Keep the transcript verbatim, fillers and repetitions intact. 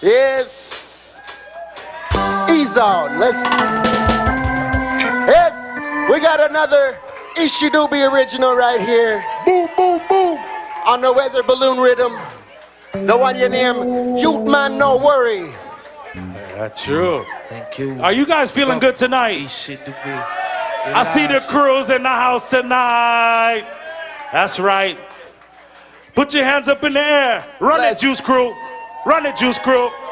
Yes. Ease on. Let's. Yes. We got another Ishidubi original right here. Boom, boom, boom. On the weather balloon rhythm. The one you name Youth Man No Worry. That's true. Thank you. Are you guys feeling good tonight? I see the crews in the house tonight. That's right. Put your hands up in the air. Run Let's- it, Juice Crew. Run it, Juice Crew.